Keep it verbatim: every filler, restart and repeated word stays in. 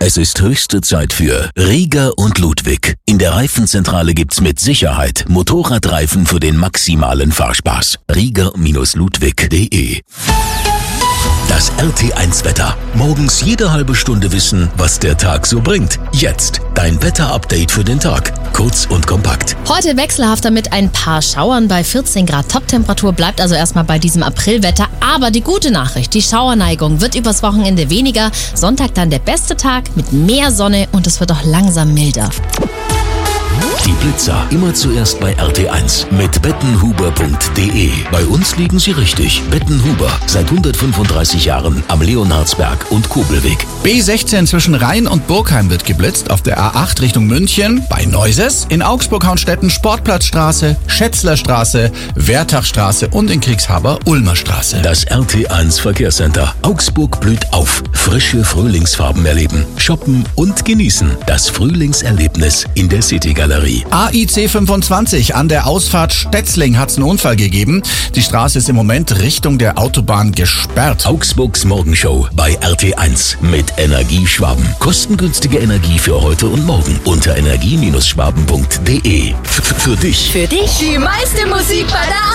Es ist höchste Zeit für Rieger und Ludwig. In der Reifenzentrale gibt's mit Sicherheit Motorradreifen für den maximalen Fahrspaß. Rieger Ludwig punkt de. Das R T eins Wetter. Morgens jede halbe Stunde wissen, was der Tag so bringt. Jetzt dein Wetterupdate für den Tag. Kurz und kompakt. Heute wechselhafter mit ein paar Schauern bei vierzehn Grad Toptemperatur. Bleibt also erstmal bei diesem Aprilwetter. Aber die gute Nachricht, die Schauerneigung wird übers Wochenende weniger. Sonntag dann der beste Tag mit mehr Sonne und es wird auch langsam milder. Die Blitzer immer zuerst bei R T eins mit bettenhuber punkt de. Bei uns liegen sie richtig. Bettenhuber, seit hundertfünfunddreißig Jahren am Leonhardsberg und Kobelweg. B sechzehn zwischen Rhein und Burgheim wird geblitzt, auf der A acht Richtung München, bei Neuses, in Augsburg-Hauenstetten Sportplatzstraße, Schätzlerstraße, Wertachstraße und in Kriegshaber Ulmer Straße. Das R T eins Verkehrscenter. Augsburg blüht auf. Frische Frühlingsfarben erleben, shoppen und genießen. Das Frühlingserlebnis in der City-Galerie. A I C fünfundzwanzig, an der Ausfahrt Stetzling hat es einen Unfall gegeben. Die Straße ist im Moment Richtung der Autobahn gesperrt. Augsburgs Morgenshow bei R T eins mit Energie Schwaben. Kostengünstige Energie für heute und morgen unter energie Bindestrich schwaben punkt de. F- Für dich. Für dich die meiste Musik bei der